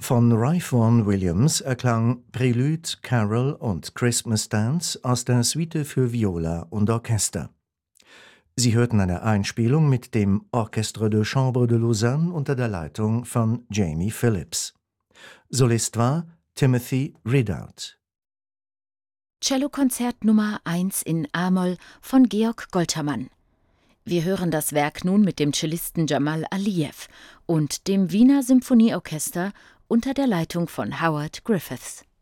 Von Ralph Vaughan Williams erklang Prelude, Carol und Christmas Dance aus der Suite für Viola und Orchester. Sie hörten eine Einspielung mit dem Orchestre de Chambre de Lausanne unter der Leitung von Jamie Phillips. Solist war Timothy Ridout. Cellokonzert Nummer 1 in a-Moll von Georg Goltermann. Wir hören das Werk nun mit dem Cellisten Jamal Aliyev und dem Wiener Symphonieorchester unter der Leitung von Howard Griffiths.